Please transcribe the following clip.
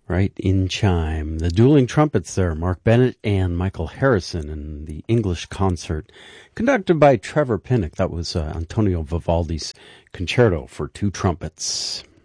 Right, in chime. The dueling trumpets there, Mark Bennett and Michael Harrison in the English concert, conducted by Trevor Pinnock. That was Antonio Vivaldi's Concerto for Two Trumpets.